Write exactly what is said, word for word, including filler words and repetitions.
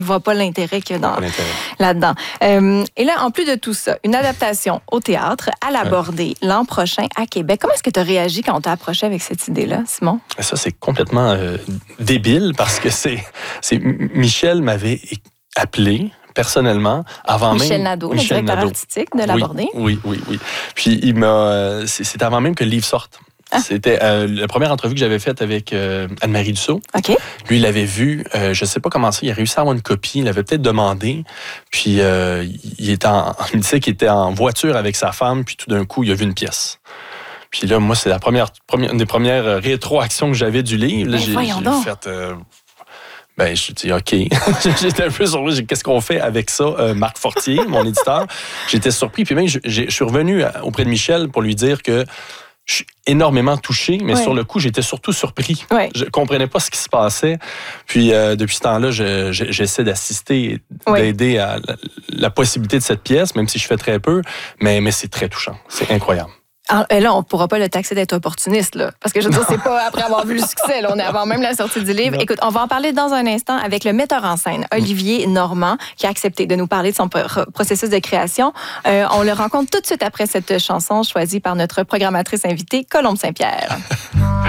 ne voit pas l'intérêt qu'il y a dans, là-dedans. Euh, et là, en plus de tout ça, une adaptation au théâtre à l'aborder ouais. l'an prochain à Québec. Comment est-ce que tu as réagi quand on t'a approché avec cette idée-là, Simon? Ça, c'est complètement euh, débile parce que c'est, c'est Michel m'avait appelé personnellement, avant Michel même... Nadeau, Michel le directeur Nadeau. artistique de l'aborder. Oui, oui, oui, oui. Puis, il m'a... C'était avant même que le livre sorte. Ah. C'était euh, la première entrevue que j'avais faite avec euh, Anne-Marie Dussault. OK. Lui, il l'avait vu, euh, je ne sais pas comment ça, il a réussi à avoir une copie, il l'avait peut-être demandé. Puis, euh, il, était en, il me disait qu'il était en voiture avec sa femme, puis tout d'un coup, il a vu une pièce. Puis là, moi, c'est la première, première une des premières rétroactions que j'avais du livre. Là, j'ai, j'ai fait... Euh, Ben, je dis OK. J'étais un peu surpris. Qu'est-ce qu'on fait avec ça, euh, Marc Fortier, mon éditeur? J'étais surpris. Puis même, je, je suis revenu auprès de Michel pour lui dire que je suis énormément touché, mais ouais. sur le coup, j'étais surtout surpris. Ouais. Je comprenais pas ce qui se passait. Puis euh, depuis ce temps-là, je, je, j'essaie d'assister, ouais. d'aider à la, la possibilité de cette pièce, même si je fais très peu. Mais, mais c'est très touchant. C'est incroyable. Alors, là, on ne pourra pas le taxer d'être opportuniste, là, parce que je veux dire, c'est pas après avoir vu le succès, là, on est avant même la sortie du livre. Non. Écoute, on va en parler dans un instant avec le metteur en scène, Olivier Normand, qui a accepté de nous parler de son processus de création. Euh, on le rencontre tout de suite après cette chanson choisie par notre programmatrice invitée, Colombe Saint-Pierre.